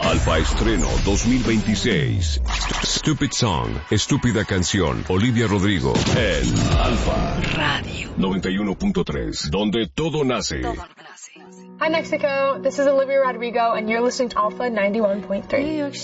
Alfa Estreno 2026. Stupid Song, Estúpida Canción. Olivia Rodrigo en Alfa Radio 91.3, donde todo nace. Hi Mexico, this is Olivia Rodrigo and you're listening to Alpha 91.3.